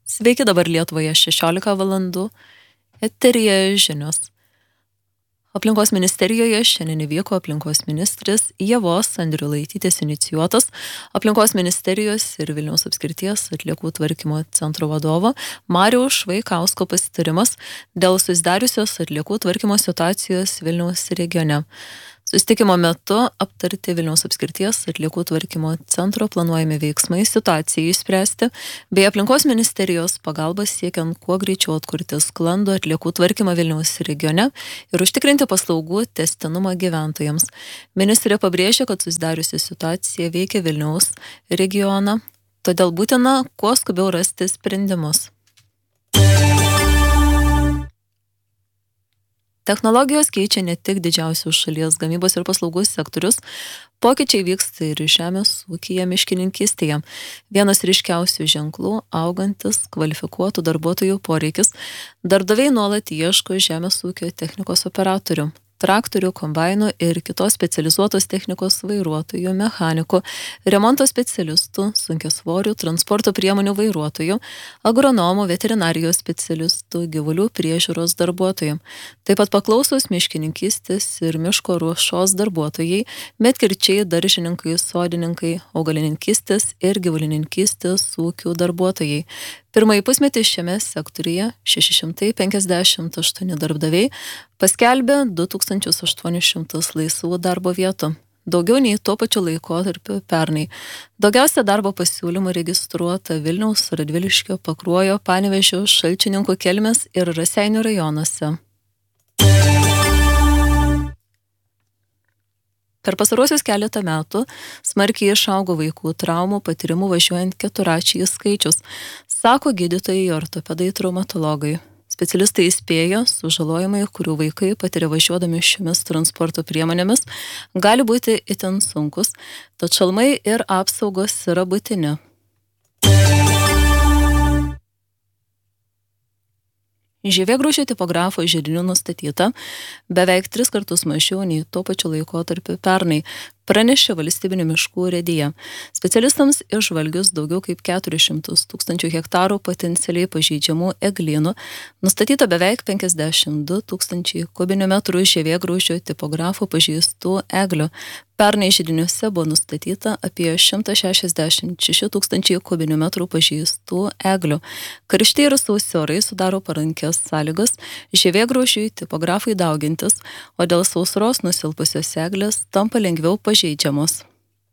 Sveiki, dabar Lietuvoje 16 valandų. Eteryje žinios. Aplinkos ministerijoje šiandien įvyko aplinkos ministrės Ievos Andriulaitytės inicijuotas aplinkos ministerijos ir Vilniaus apskrities atliekų tvarkymo centro vadovo Mariaus Švaikausko pasitarimas dėl susidariusios atliekų tvarkymo situacijos Vilniaus regione. Susitikimo metu aptarti Vilniaus apskrities atliekų tvarkymo centro planuojami veiksmai situacijai išspręsti, bei aplinkos ministerijos pagalbas siekiant kuo greičiau atkurti sklandų atliekų tvarkymą Vilniaus regione ir užtikrinti paslaugų tęstinumą gyventojams. Ministrė pabrėžė, kad susidariusi situacija veikia Vilniaus regioną, todėl būtina kuo skubiau rasti sprendimus. Technologijos keičia ne tik didžiausius šalies gamybos ir paslaugų sektorius, pokyčiai vyksta ir žemės ūkyje miškininkystėje. Vienas ryškiausių ženklų - augantis kvalifikuotų darbuotojų poreikis. Darbdaviai nuolat ieško žemės ūkio technikos operatorių, traktorių, kombainų ir kitos specializuotos technikos vairuotojų, mechanikų, remonto specialistų, sunkiasvorių, transporto priemonių vairuotojų, agronomų, veterinarijos specialistų, gyvulių priežiūros darbuotojų. Taip pat paklausus miškininkystės ir miško ruošos darbuotojai, medkirčiai, daržininkai, sodininkai, augalininkystės ir gyvulininkystės ūkių darbuotojai. Pirmąjį pusmetį šiame sektoriuje 658 darbdaviai paskelbė 2800 laisvų darbo vietų, daugiau nei tuo pačiu laikotarpiu pernai. Daugiausia darbo pasiūlymų registruota Vilniaus, Radviliškio, Pakruojo, Panevėžio, Šalčininkų, Kelmės ir Raseinių rajonuose. Per pastaruosius keletą metų smarkiai išaugo vaikų traumų patyrimų važiuojant keturračiais skaičius, sako gydytojai ortopedai traumatologai. Specialistai įspėjo, sužalojimai, kurių vaikai patiria važiuodami šiomis transporto priemonėmis, gali būti itin sunkus, tad šalmai ir apsaugos yra būtini. Žievėgraužio tipografo židinių nustatyta beveik 3 kartus mažiau nei tuo pačiu laikotarpiu pernai, pranešė Valstybinių miškų urėdija. Specialistams išžvalgius daugiau kaip 400 tūkstančių hektarų potencialiai pažeidžiamų eglynų, nustatyta beveik 52 tūkstančiai kubinių metrų žievėgraužio tipografo pažeistų eglių. Pernai židiniuose buvo nustatyta apie 166 tūkstančiai kubinių metrų pažeistų eglių. Karšti ir sausi orai sudaro parankias sąlygas žievėgraužiui tipografai daugintis, o dėl sausros nusilpusios eglės tampa lengviau pažeidžiamos.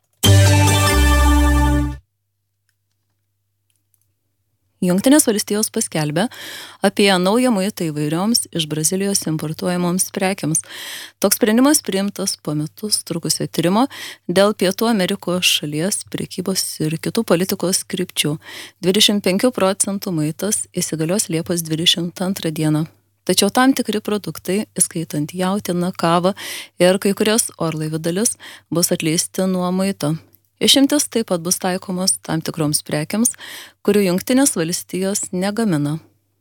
Jungtinės valstijos paskelbė apie naują muitą įvairioms iš Brazilijos importuojamoms prekiams. Toks sprendimas priimtas po metus trukusio tyrimo dėl Pietų Amerikos šalies prekybos ir kitų politikos krypčių. 25% muitas įsigalios Liepos 22 dieną. Tačiau tam tikri produktai, įskaitant jautieną, kavą ir kai kurias orlaivių dalis, bus atleisti nuo muito. Išimtis taip pat bus taikomos tam tikroms prekiams, kurių Jungtinės valstijos negamina.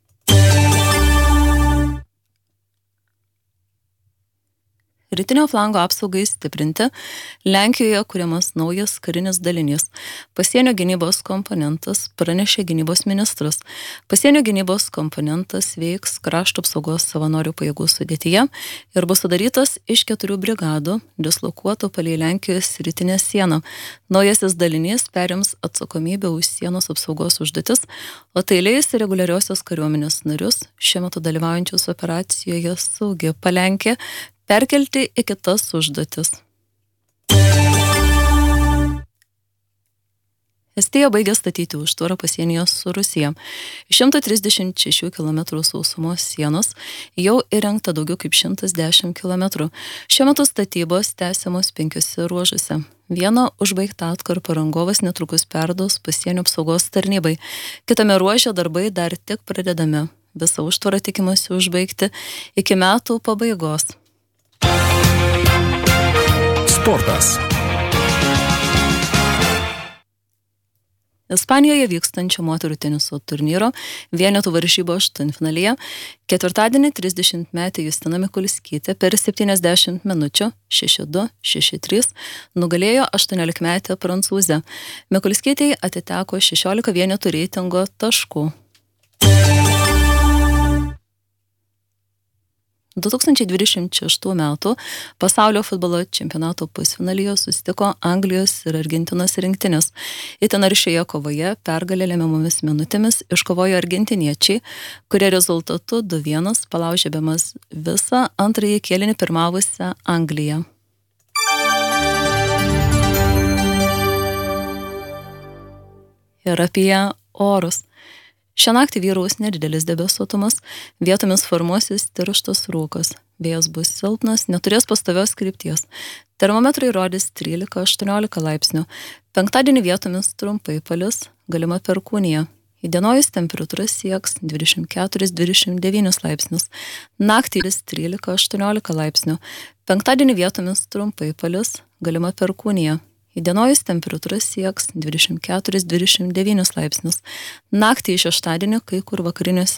Rytinio flango apsaugai stiprinti Lenkijoje kuriamas naujas karinis dalinys. Pasienio gynybos komponentas, pranešė gynybos ministras. Pasienio gynybos komponentas veiks krašto apsaugos savanorių pajėgų sudėtyje ir bus sudarytas iš 4 brigadų, dislokuotų palei Lenkijos rytinę sieną. Naujasis dalinys perims atsakomybę už sienos apsaugos užduotis, o tai leis reguliariosios kariuomenės narius, šiuo metu dalyvaujančius operacijoje Saugi Palenkė, perkelti į kitas užduotis. Estija baigė statyti užtvarą pasienyje su Rusija. 136 km sausumos sienos jau įrengta daugiau kaip 110 km. Šiuo metu statybos tęsiamos 5 ruožuose. Vieną užbaigtą atkarpą rangovas netrukus perduos pasienio apsaugos tarnybai. Kitame ruože darbai dar tik pradedami. Visą užtvarą tikimasi užbaigti iki metų pabaigos. Sportas. Ispanijoje vykstančio moterų teniso turnyro vienetų varžybų aštuntfinalyje ketvirtadienį 30-metė Justina Mikulskytė per 70 minučių 6-2, 6-3 nugalėjo 18-metę prancūzę. Mikulskytei atiteko 16 vienetų reitingo taškų. 2026 metų pasaulio futbolo čempionato pusfinalyje susitiko Anglijos ir Argentinos rinktinės. Itin aršioje kovoje pergalę lemiamomis minutėmis iškovojo argentiniečiai, kurie rezultatu 2-1 palaužė bemaž visą antrąjį kėlinį pirmavusią Angliją. Ir apie orus. Šią naktį vyraus nedidelis debesuotumas, vietomis formuosis tirštas rūkas. Vėjas bus silpnas, neturės pastovios krypties. Termometrai rodys 13-18 laipsnių. Penktadienį vietomis trumpai palis, galima perkūnija. Įdienojus temperatūra sieks 24-29 laipsnius. Naktį 13-18 laipsnių. Penktadienį vietomis trumpai palis, galima perkūnija. Įdienojus temperatūra sieks 24-29 laipsnius. Naktį iš šeštadienio kai kur vakariniuose